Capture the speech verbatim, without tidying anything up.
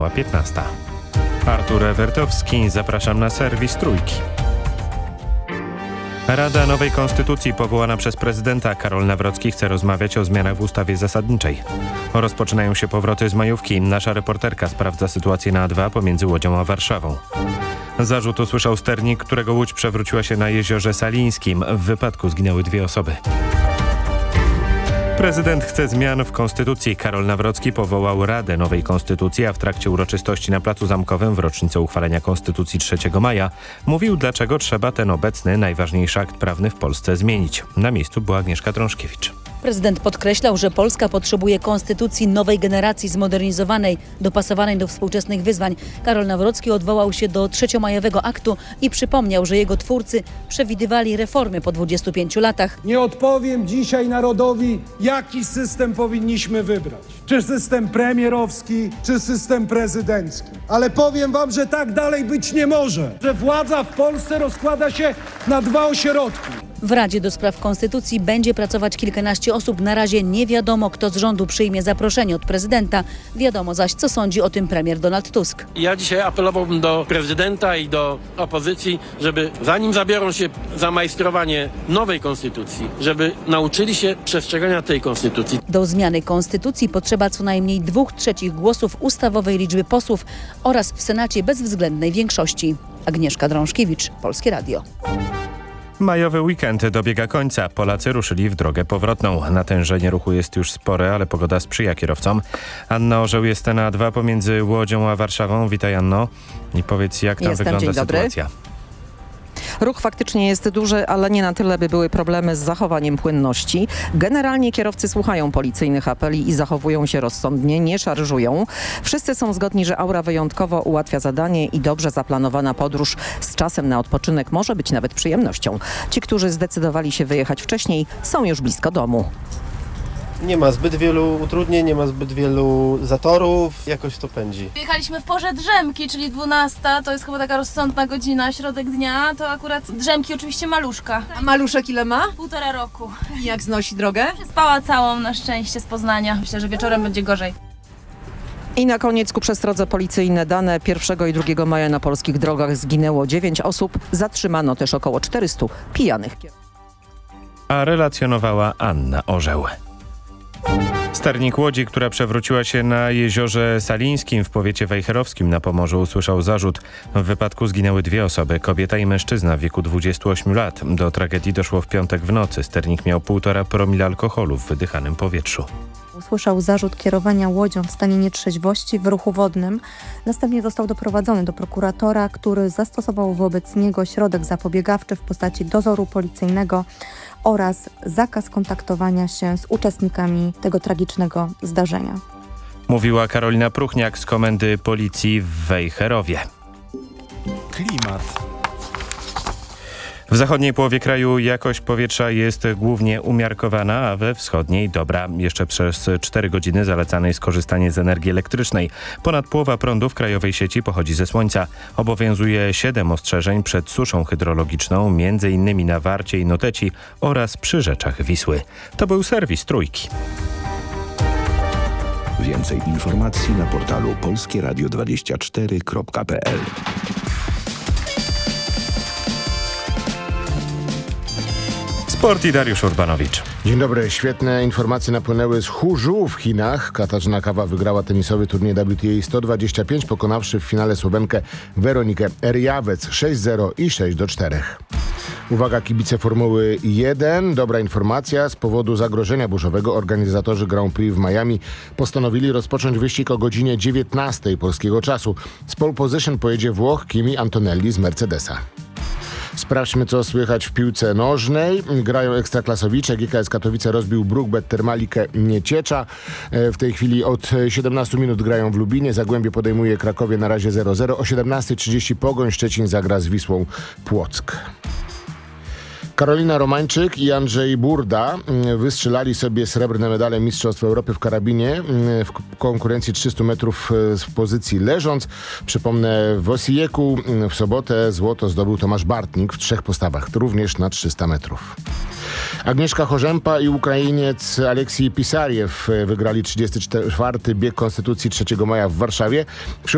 piętnasta. Artur Ewertowski, zapraszam na serwis Trójki. Rada nowej konstytucji powołana przez prezydenta. Karol Nawrocki chce rozmawiać o zmianach w ustawie zasadniczej. Rozpoczynają się powroty z majówki. Nasza reporterka sprawdza sytuację na A dwa pomiędzy Łodzią a Warszawą. Zarzut usłyszał sternik, którego łódź przewróciła się na jeziorze Salińskim. W wypadku zginęły dwie osoby. Prezydent chce zmian w konstytucji. Karol Nawrocki powołał Radę nowej konstytucji, a w trakcie uroczystości na Placu Zamkowym w rocznicę uchwalenia konstytucji trzeciego maja mówił, dlaczego trzeba ten obecny, najważniejszy akt prawny w Polsce zmienić. Na miejscu była Agnieszka Drążkiewicz. Prezydent podkreślał, że Polska potrzebuje konstytucji nowej generacji, zmodernizowanej, dopasowanej do współczesnych wyzwań. Karol Nawrocki odwołał się do trzeciomajowego aktu i przypomniał, że jego twórcy przewidywali reformy po dwudziestu pięciu latach. Nie odpowiem dzisiaj narodowi, jaki system powinniśmy wybrać. Czy system premierowski, czy system prezydencki. Ale powiem wam, że tak dalej być nie może. Że władza w Polsce rozkłada się na dwa ośrodki. W Radzie do Spraw Konstytucji będzie pracować kilkanaście osób. Na razie nie wiadomo, kto z rządu przyjmie zaproszenie od prezydenta. Wiadomo zaś, co sądzi o tym premier Donald Tusk. Ja dzisiaj apelowałbym do prezydenta i do opozycji, żeby zanim zabiorą się za majstrowanie nowej konstytucji, żeby nauczyli się przestrzegania tej konstytucji. Do zmiany konstytucji potrzeba co najmniej dwóch trzecich głosów ustawowej liczby posłów oraz w Senacie bezwzględnej większości. Agnieszka Drążkiewicz, Polskie Radio. Majowy weekend dobiega końca. Polacy ruszyli w drogę powrotną. Natężenie ruchu jest już spore, ale pogoda sprzyja kierowcom. Anna Orzeł jest na A dwa pomiędzy Łodzią a Warszawą. Witaj, Anno. I powiedz, jak tam Jestem, wygląda dzień dobry. sytuacja. Ruch faktycznie jest duży, ale nie na tyle, by były problemy z zachowaniem płynności. Generalnie kierowcy słuchają policyjnych apeli i zachowują się rozsądnie, nie szarżują. Wszyscy są zgodni, że aura wyjątkowo ułatwia zadanie i dobrze zaplanowana podróż z czasem na odpoczynek może być nawet przyjemnością. Ci, którzy zdecydowali się wyjechać wcześniej, są już blisko domu. Nie ma zbyt wielu utrudnień, nie ma zbyt wielu zatorów, jakoś to pędzi. Jechaliśmy w porze drzemki, czyli dwunasta, to jest chyba taka rozsądna godzina, środek dnia, to akurat drzemki oczywiście maluszka. A maluszek ile ma? Półtora roku. I jak znosi drogę? Spała całą na szczęście z Poznania. Myślę, że wieczorem będzie gorzej. I na koniec ku przestrodze policyjne dane. pierwszego i drugiego maja na polskich drogach zginęło dziewięć osób. Zatrzymano też około czterystu pijanych kierowców. A relacjonowała Anna Orzeł. Sternik łodzi, która przewróciła się na jeziorze Salińskim w powiecie wejherowskim na Pomorzu, usłyszał zarzut. W wypadku zginęły dwie osoby, kobieta i mężczyzna w wieku dwudziestu ośmiu lat. Do tragedii doszło w piątek w nocy. Sternik miał półtora promila alkoholu w wydychanym powietrzu. Usłyszał zarzut kierowania łodzią w stanie nietrzeźwości w ruchu wodnym. Następnie został doprowadzony do prokuratora, który zastosował wobec niego środek zapobiegawczy w postaci dozoru policyjnego oraz zakaz kontaktowania się z uczestnikami tego tragicznego zdarzenia. Mówiła Karolina Pruchniak z Komendy Policji w Wejherowie. Klimat. W zachodniej połowie kraju jakość powietrza jest głównie umiarkowana, a we wschodniej dobra. Jeszcze przez cztery godziny zalecane jest korzystanie z energii elektrycznej. Ponad połowa prądu w krajowej sieci pochodzi ze słońca. Obowiązuje siedem ostrzeżeń przed suszą hydrologiczną, między innymi na Warcie i Noteci oraz przy rzeczach Wisły. To był serwis Trójki. Więcej informacji na portalu polskie radio dwadzieścia cztery kropka p l. Sport i Dariusz Urbanowicz. Dzień dobry. Świetne informacje napłynęły z Huzhou w Chinach. Katarzyna Kawa wygrała tenisowy turniej W T A sto dwadzieścia pięć, pokonawszy w finale Słowenkę Weronikę Erjawec sześć zero i sześć do czterech. Uwaga, kibice Formuły jeden. Dobra informacja. Z powodu zagrożenia burzowego organizatorzy Grand Prix w Miami postanowili rozpocząć wyścig o godzinie dziewiętnastej polskiego czasu. Z pole position pojedzie Włoch Kimi Antonelli z Mercedesa. Sprawdźmy, co słychać w piłce nożnej. Grają ekstraklasowicze. G K S Katowice rozbił Brukbet Termalikę Nieciecza. W tej chwili od siedemnastu minut grają w Lubinie. Zagłębie podejmuje Krakowie na razie zero zero. O siedemnasta trzydzieści Pogoń Szczecin zagra z Wisłą Płock. Karolina Romańczyk i Andrzej Burda wystrzelali sobie srebrne medale Mistrzostw Europy w karabinie w konkurencji trzystu metrów w pozycji leżąc. Przypomnę, w Osijeku w sobotę złoto zdobył Tomasz Bartnik w trzech postawach, również na trzysta metrów. Agnieszka Chorzępa i Ukrainiec Aleksiej Pisariew wygrali trzydziesty czwarty bieg Konstytucji trzeciego maja w Warszawie. Wśród